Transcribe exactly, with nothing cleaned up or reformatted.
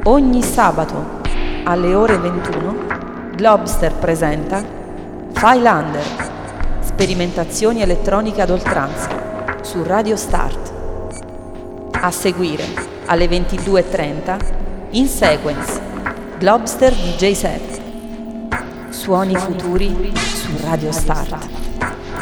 Ogni sabato alle ore ventuno Globster presenta Phylander, sperimentazioni elettroniche ad oltranza su Radio Start. A seguire alle ventidue e trenta In Sequence Globster D J Set. Suoni futuri su Radio Start.